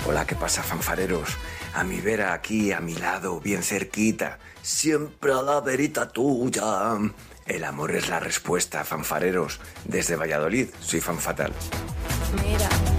Hola, ¿qué pasa, fanfareros? A mi vera aquí, a mi lado, bien cerquita, siempre a la verita tuya. El amor es la respuesta, fanfareros. Desde Valladolid, soy Fan Fatal. Mira.